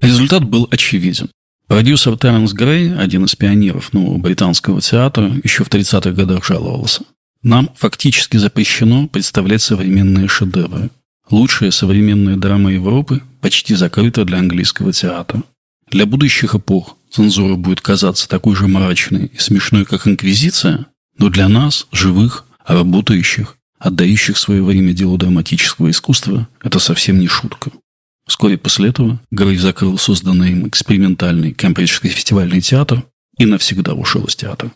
Результат был очевиден. Продюсер Теренс Грей, один из пионеров нового британского театра, еще в 30-х годах жаловался: «Нам фактически запрещено представлять современные шедевры. Лучшая современная драма Европы почти закрыта для английского театра. Для будущих эпох цензура будет казаться такой же мрачной и смешной, как Инквизиция, но для нас, живых, работающих, отдающих свое время делу драматического искусства, это совсем не шутка». Вскоре после этого Грей закрыл созданный им экспериментальный Кембриджский фестивальный театр и навсегда ушел из театра.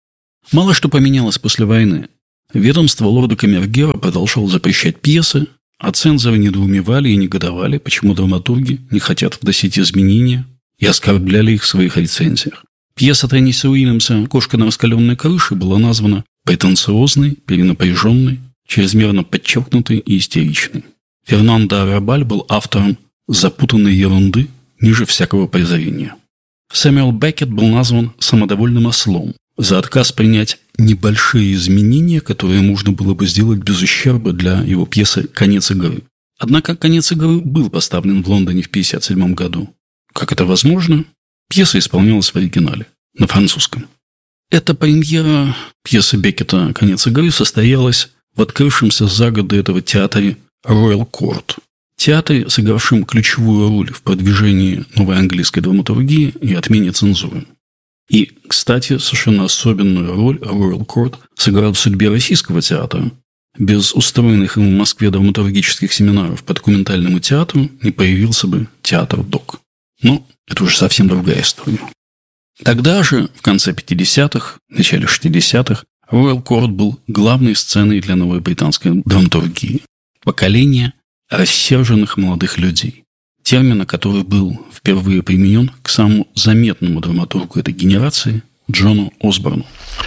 Мало что поменялось после войны. Ведомство лорда Камергера продолжало запрещать пьесы, а цензоры недоумевали и негодовали, почему драматурги не хотят вносить изменения, и оскорбляли их в своих рецензиях. Пьеса Тенниси Уильямса «Кошка на раскаленной крыше» была названа претенциозной, перенапряженной, чрезмерно подчеркнутой и истеричной. Фернандо Аррабаль был автором запутанной ерунды ниже всякого презрения. Сэмюэл Беккет был назван самодовольным ослом за отказ принять небольшие изменения, которые можно было бы сделать без ущерба для его пьесы «Конец игры». Однако «Конец игры» был поставлен в Лондоне в 1957 году. Как это возможно? Пьеса исполнялась в оригинале, на французском. Эта премьера пьесы Беккета «Конец игры» состоялась в открывшемся за год до этого театре Royal Court. Театре, сыгравшем ключевую роль в продвижении новой английской драматургии и отмене цензуры. И, кстати, совершенно особенную роль Royal Court сыграл в судьбе российского театра. Без устроенных им в Москве драматургических семинаров по документальному театру не появился бы театр ДОК. Но это уже совсем другая история. Тогда же, в конце 50-х, начале 60-х, Royal Court был главной сценой для новой британской драматургии. Поколение рассерженных молодых людей. Термин, который был впервые применен к самому заметному драматургу этой генерации Джону Осборну.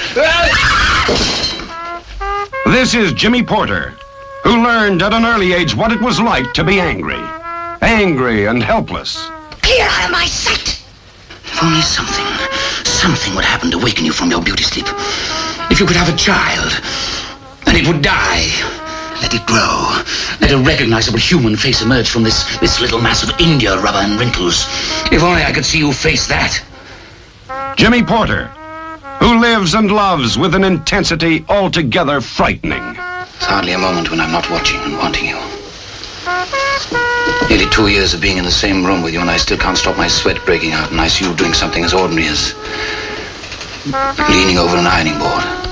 This is Jimmy Porter, who learned at an early age what it was like to be angry. Angry and helpless. Clear out of my sight! If only something would happen to waken you from your beauty sleep. If you could have a child, and it would die. Let it grow. Let a recognizable human face emerge from this little mass of India rubber and wrinkles. If only I could see you face that. Jimmy Porter, who lives and loves with an intensity altogether frightening. There's hardly a moment when I'm not watching and wanting you. Nearly 2 years of being in the same room with you, and I still can't stop my sweat breaking out, and I see you doing something as ordinary as leaning over an ironing board.